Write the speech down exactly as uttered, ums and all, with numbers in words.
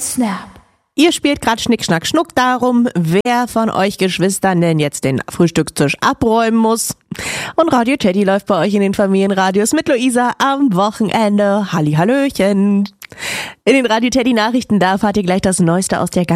Snap. Ihr spielt gerade Schnick, Schnack, Schnuck darum, wer von euch Geschwistern denn jetzt den Frühstückstisch abräumen muss. Und Radio Teddy läuft bei euch in den Familienradios mit Luisa am Wochenende. Hallihallöchen. In den Radio Teddy Nachrichten, da erfahrt ihr gleich das Neueste aus der